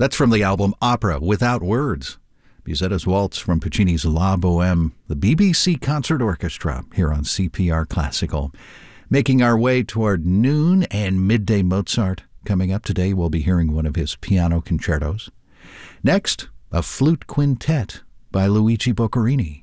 That's from the album Opera Without Words. Busette's Waltz from Puccini's La Boheme, the BBC Concert Orchestra here on CPR Classical. Making our way toward noon and midday Mozart. Coming up today, we'll be hearing one of his piano concertos. Next, a flute quintet by Luigi Boccherini.